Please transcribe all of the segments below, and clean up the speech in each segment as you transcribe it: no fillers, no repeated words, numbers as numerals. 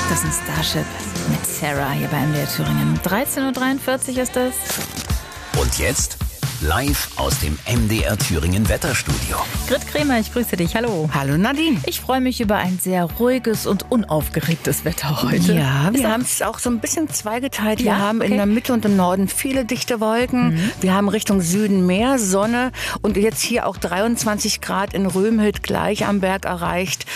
Das ist ein Starship mit Sarah hier bei MDR Thüringen. 13:43 Uhr ist das. Und jetzt live aus dem MDR Thüringen Wetterstudio. Grit Kremer, ich grüße dich. Hallo. Hallo Nadine. Ich freue mich über ein sehr ruhiges und unaufgeregtes Wetter heute. Ja, wir haben es auch so ein bisschen zweigeteilt. Wir haben in der Mitte und im Norden viele dichte Wolken. Wir haben Richtung Süden mehr Sonne und jetzt hier auch 23 Grad in Römhild gleich am Berg erreicht.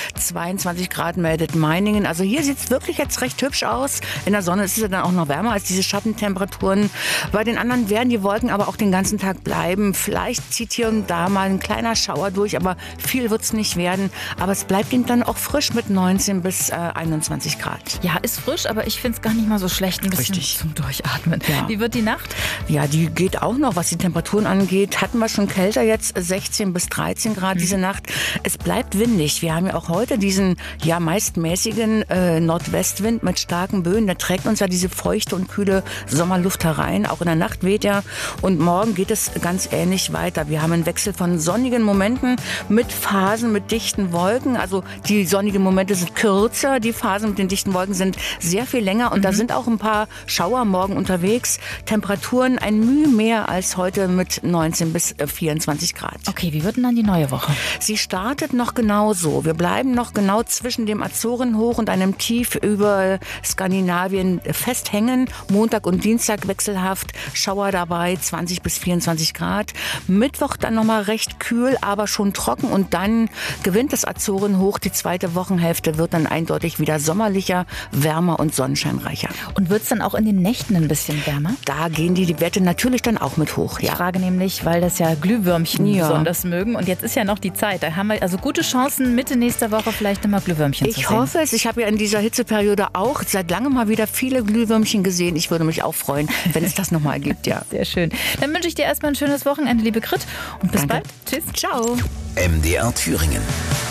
22 Grad meldet Meiningen. Also hier sieht es wirklich jetzt recht hübsch aus. In der Sonne ist es ja dann auch noch wärmer als diese Schattentemperaturen. Bei den anderen werden die Wolken aber auch den ganzen Tag bleiben. Vielleicht zieht hier und da mal ein kleiner Schauer durch, aber viel wird es nicht werden. Aber es bleibt ihm dann auch frisch mit 19 bis 21 Grad. Ja, ist frisch, aber ich finde es gar nicht mal so schlecht. Ein bisschen zum Durchatmen. Ja. Wie wird die Nacht? Ja, die geht auch noch, was die Temperaturen angeht. Hatten wir schon kälter jetzt, 16 bis 13 Grad diese Nacht. Es bleibt windig. Wir haben ja auch heute diesen meist mäßigen Nordwestwind mit starken Böen. Der trägt uns ja diese feuchte und kühle Sommerluft herein. Auch in der Nacht weht er. Und morgen geht es ganz ähnlich weiter. Wir haben einen Wechsel von sonnigen Momenten mit Phasen mit dichten Wolken. Also die sonnigen Momente sind kürzer. Die Phasen mit den dichten Wolken sind sehr viel länger. Und da sind auch ein paar Schauer morgen unterwegs. Temperaturen ein Mühe mehr als heute mit 19 bis 24 Grad. Okay, wie wird denn dann die neue Woche? Sie startet noch genauso. Wir bleiben noch genau zwischen dem Azorenhoch und einem Tief über Skandinavien festhängen. Montag und Dienstag wechselhaft. Schauer dabei, 20 bis 24 Grad. Mittwoch dann nochmal recht kühl, aber schon trocken. Und dann gewinnt das Azorenhoch. Die zweite Wochenhälfte wird dann eindeutig wieder sommerlicher, wärmer und sonnenscheinreicher. Und wird es dann auch in den Nächten ein bisschen wärmer? Da gehen die Werte natürlich dann auch mit hoch. Ich frage nämlich, weil das ja Glühwürmchen besonders mögen. Und jetzt ist ja noch die Zeit. Da haben wir also gute Chancen, Mitte nächster Woche vielleicht nochmal Glühwürmchen zu sehen. Ich hoffe es. Ich habe ja in dieser Hitzeperiode auch seit langem mal wieder viele Glühwürmchen gesehen. Ich würde mich auch freuen, wenn es das nochmal gibt. Ja. Sehr schön. Dann wünsche ich dir erstmal ein schönes Wochenende, liebe Grit. Und bis bald. Tschüss. Ciao. MDR Thüringen.